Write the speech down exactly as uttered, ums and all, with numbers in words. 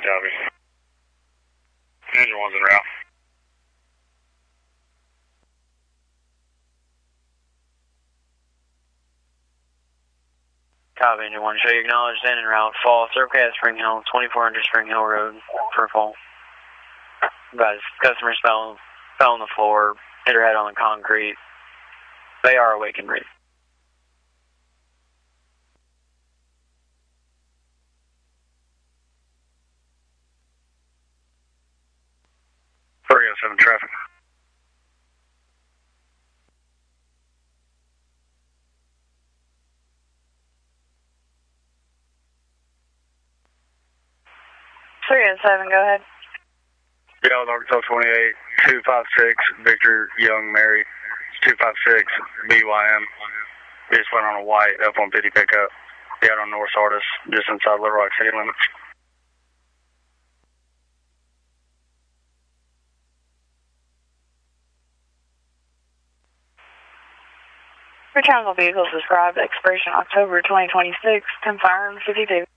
Copy. Engine one's en route. Copy, Engine one. Show you acknowledged and en route. Fall, Surfcast, Spring Hill, twenty-four hundred Spring Hill Road for a fall. Guys, customers fell, fell on the floor, hit her head on the concrete. They are awake and breathing. three oh seven traffic. three oh seven, go ahead. Dallas, Arkansas twenty-eight, two five six, Victor Young Mary, two five six, B Y M. We just went on a white F one fifty pickup. Be out on North Sardis, just inside Little Rock city limits. Returnable vehicles described expiration October twenty twenty-six, confirmed fifty-two.